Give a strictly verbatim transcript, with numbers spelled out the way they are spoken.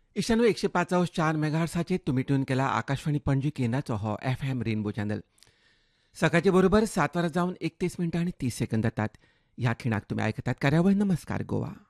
इशानो एकशे पाच अंश चार मेगाहर्साचेर तुमी ट्यून केला आकाशवाणी पणजी केंद्राचो हो एफ एम रेनबो चॅनल. सकाळचे बरोबर सात वरां जावन एकतीस मिनटां आनी तीस सेकंद जातात. ह्या खिणाक तुमी आयकतात कार्यावळ नमस्कार गोवा.